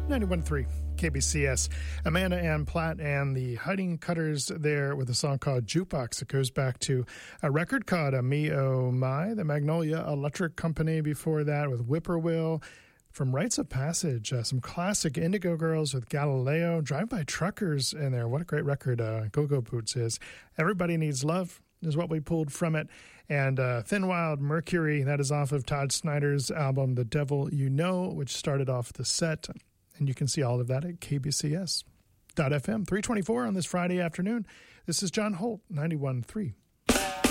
91.3 KBCS. Amanda Ann Platt and the Hiding Cutters there with a song called Jukebox. It goes back to a record called Me Oh My, the Magnolia Electric Company before that with Whippoorwill. From Rites of Passage, some classic Indigo Girls with Galileo, Drive-By Truckers in there. What a great record Go-Go Boots is. Everybody Needs Love is what we pulled from it. And Thin Wild Mercury, that is off of Todd Snyder's album The Devil You Know, which started off the set. And you can see all of that at KBCS.FM. 324 on this Friday afternoon. This is John Holt, 91.3